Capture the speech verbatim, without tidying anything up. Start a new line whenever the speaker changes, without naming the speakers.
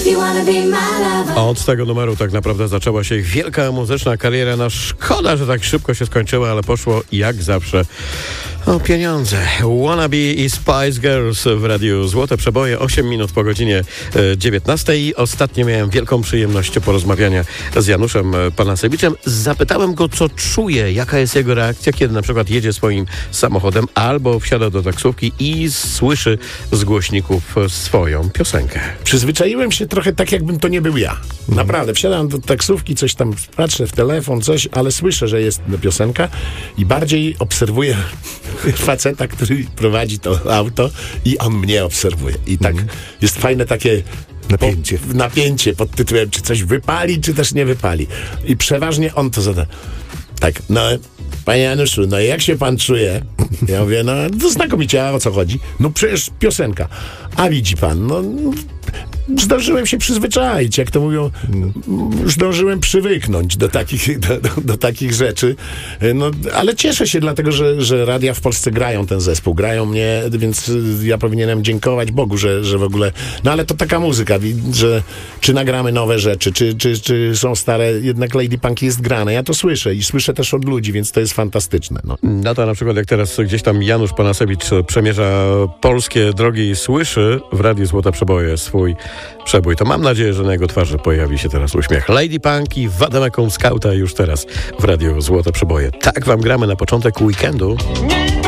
Od tego numeru tak naprawdę zaczęła się ich wielka muzyczna kariera. No szkoda, że tak szybko się skończyła, ale poszło jak zawsze o pieniądze. Wannabe i Spice Girls w radiu Złote Przeboje, osiem minut po godzinie dziewiętnastej. Ostatnio miałem wielką przyjemność porozmawiania z Januszem Panasewiczem. Zapytałem go, co czuje, jaka jest jego reakcja, kiedy na przykład jedzie swoim samochodem albo wsiada do taksówki i słyszy z głośników swoją piosenkę.
Przyzwyczaiłem się trochę tak, jakbym to nie był ja. Naprawdę, wsiadam do taksówki, coś tam patrzę w telefon, coś, ale słyszę, że jest piosenka i bardziej obserwuję faceta, który prowadzi to auto i on mnie obserwuje. I tak mm. jest fajne takie
napięcie.
Po, napięcie pod tytułem, czy coś wypali, czy też nie wypali. I przeważnie on to zada. Tak, no, panie Januszu, no jak się pan czuje? Ja mówię, no to znakomicie, a o co chodzi? No przecież piosenka. A widzi pan, no zdążyłem się przyzwyczaić, jak to mówią, zdążyłem przywyknąć do takich, do, do, do takich rzeczy. No, ale cieszę się, dlatego, że, że radia w Polsce grają ten zespół, grają mnie, więc ja powinienem dziękować Bogu, że, że w ogóle, no ale to taka muzyka, że czy nagramy nowe rzeczy, czy, czy, czy są stare, jednak Lady Punk jest grane, ja to słyszę i słyszę też od ludzi, więc to jest fantastyczne. No,
no to na przykład jak teraz gdzieś tam Janusz Panasewicz przemierza polskie drogi i słyszy w radiu Złote Przeboje swój przebój, to mam nadzieję, że na jego twarzy pojawi się teraz uśmiech. Lady Punk i Wademekum Skauta już teraz w radiu Złote Przeboje. Tak wam gramy na początek weekendu.